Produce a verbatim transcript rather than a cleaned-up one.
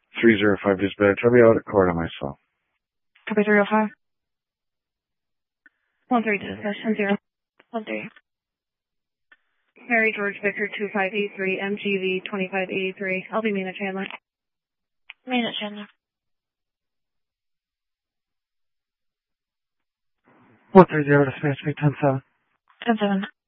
three zero five dispatch. I'll be out at court on my cell. Copy three oh five. One three dispatch, ten zero. One three. Mary George Victor two five eight three, M G V twenty-five eighty-three. I'll be Mina Chandler. Mina Chandler. one three zero dispatch, make ten seven. ten seven.